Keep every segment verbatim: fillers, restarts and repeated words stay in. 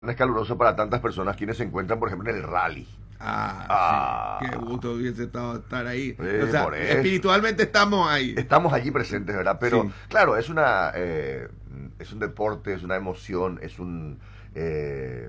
Es caluroso para tantas personas quienes se encuentran, por ejemplo, en el rally. Ah, Ah, sí, qué gusto hubiese estado estar ahí. O eh, sea, por eso. espiritualmente estamos ahí. Estamos allí presentes, ¿verdad? Pero, Sí. claro, es una, eh, es un deporte, es una emoción, es un... eh,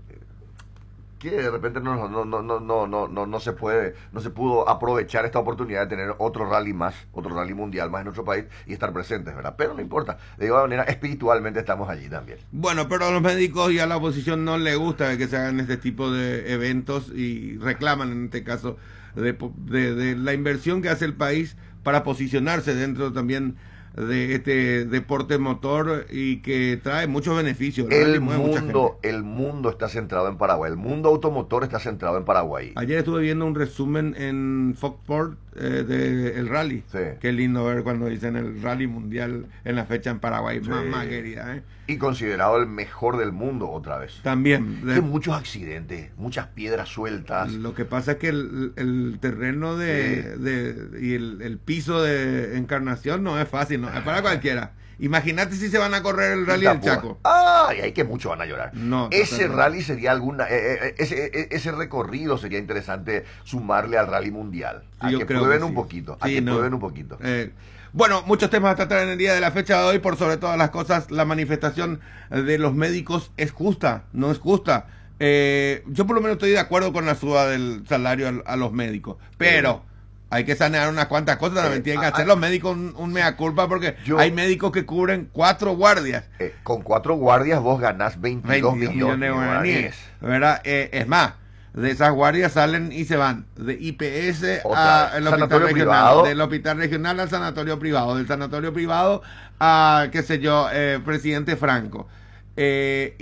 que de repente no, no, no, no, no, no, no, no se puede, no se pudo aprovechar esta oportunidad de tener otro rally más, otro rally mundial más en nuestro país y estar presentes, ¿verdad? Pero no importa, de igual manera, espiritualmente estamos allí también. Bueno, pero a los médicos y a la oposición no les gusta que se hagan este tipo de eventos y reclaman en este caso de, po- de, de la inversión que hace el país para posicionarse dentro también de este deporte motor y que trae muchos beneficios. El rally El mueve mucha gente. mundo, el mundo está centrado en Paraguay, el mundo automotor está centrado en Paraguay. Ayer estuve viendo un resumen en Fox Sports eh, del rally. Sí. Qué lindo ver cuando dicen el rally mundial en la fecha en Paraguay. Sí. Mamá querida, ¿eh? Y considerado el mejor del mundo otra vez. También. Que de- muchos accidentes, muchas piedras sueltas. Lo que pasa es que el, el terreno de, Sí. de- y el, el piso de Encarnación no es fácil, no es para cualquiera. Imagínate si se van a correr el rally del Itapúa. Chaco. Ay, ay, que muchos van a llorar. No, Ese totalmente. rally sería alguna, eh, eh, ese, eh, ese recorrido sería interesante sumarle al rally mundial. A Yo que creo prueben que un sí. poquito, a Sí, que no. prueben un poquito. Eh, bueno, muchos temas a tratar en el día de la fecha de hoy. Por sobre todas las cosas, la manifestación de los médicos es justa, no es justa. Eh, yo por lo menos estoy de acuerdo con la suba del salario al- a, los médicos, pero hay que sanear unas cuantas cosas. También Eh, tienen que ah, hacer ah, los médicos un, un mea culpa porque Yo- hay médicos que cubren cuatro guardias. Eh, con cuatro guardias vos ganás veintidós, veintidós millones, millones de guaraníes. guaraníes, ¿verdad? Eh, es más, de esas guardias salen y se van de I P S Otra vez. al hospital Sanatorio regional, privado. del hospital regional al sanatorio privado, del sanatorio privado a, qué sé yo, eh, presidente Franco. Eh,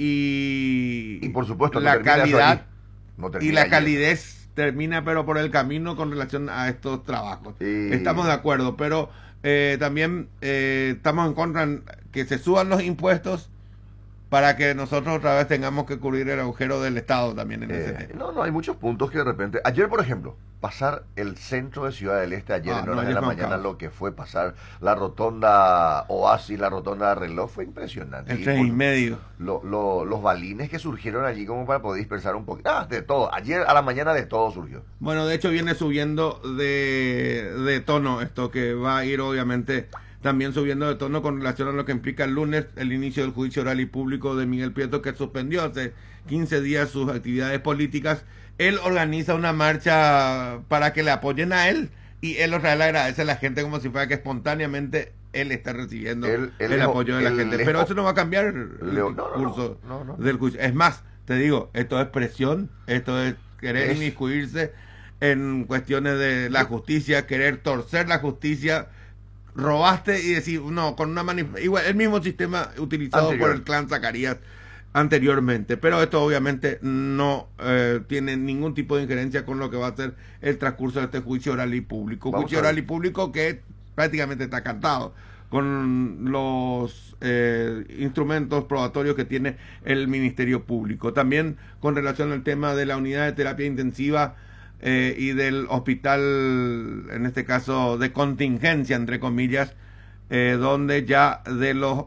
y, Y por supuesto, no la termina eso calidad allí. No y termina la allí. calidez termina pero por el camino con relación a estos trabajos. Y- Estamos de acuerdo, pero eh, también eh, estamos en contra en que se suban los impuestos para que nosotros otra vez tengamos que cubrir el agujero del Estado también en ese Eh, tema. no, no, hay muchos puntos que de repente... Ayer, por ejemplo, pasar el centro de Ciudad del Este, ayer Ah, en no, horas de ayer la fue un mañana, caos. lo que fue pasar la rotonda Oasis, la rotonda Reloj, fue impresionante. El Y tres por- y medio. lo- lo- los balines que surgieron allí como para poder dispersar un poquito. Ah, de todo. Ayer a la mañana de todo surgió. Bueno, de hecho viene subiendo de, de tono esto que va a ir obviamente también subiendo de tono con relación a lo que implica el lunes el inicio del juicio oral y público de Miguel Prieto, que suspendió hace quince días sus actividades políticas. Él organiza una marcha para que le apoyen a él y él otra vez le agradece a la gente como si fuera que espontáneamente él está recibiendo Él- él el lejos- apoyo de la él gente. lejos- Pero eso no va a cambiar el Leo- no, no, curso no, no, no. del juicio. Es más, te digo, esto es presión, esto es querer Es- inmiscuirse en cuestiones de la justicia, querer torcer la justicia. Robaste y decir, no, con una manifestación, igual, el mismo sistema utilizado Anterior. por el clan Zacarías anteriormente, pero esto obviamente no eh, tiene ningún tipo de injerencia con lo que va a ser el transcurso de este juicio oral y público. Vamos Juicio a ver. oral y público que prácticamente está cantado con los eh, instrumentos probatorios que tiene el Ministerio Público. También con relación al tema de la unidad de terapia intensiva eh, y del hospital, en este caso de contingencia, entre comillas, eh, donde ya de los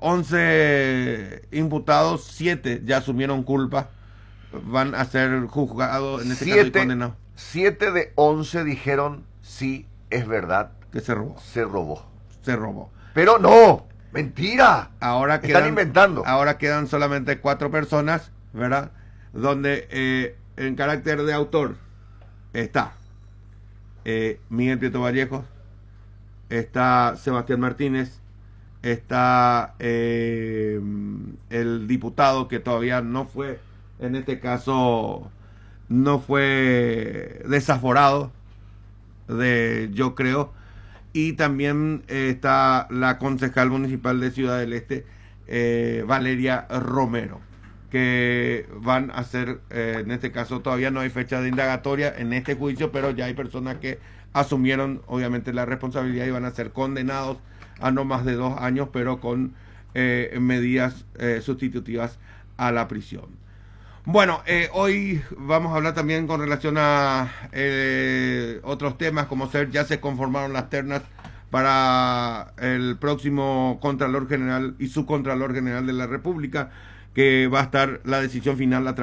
once imputados, siete ya asumieron culpa, van a ser juzgados, en este caso, y Siete, condenados, siete de once dijeron sí, es verdad, que se robó, se robó. se robó. Pero no, mentira. Ahora Están quedan, inventando. ahora quedan solamente cuatro personas, ¿verdad? Donde eh, en carácter de autor está eh, Miguel Prieto Vallejos, está Sebastián Martínez, está eh, el diputado que todavía no fue, en este caso, no fue desaforado, de yo creo, y también eh, está la concejal municipal de Ciudad del Este, eh, Valeria Romero, que van a ser, eh, en este caso todavía no hay fecha de indagatoria en este juicio, pero ya hay personas que asumieron obviamente la responsabilidad y van a ser condenados a no más de dos años, pero con eh, medidas eh, sustitutivas a la prisión. Bueno, eh, hoy vamos a hablar también con relación a eh, otros temas, como ser, ya se conformaron las ternas para el próximo Contralor General y Subcontralor General de la República. que va a estar la decisión final a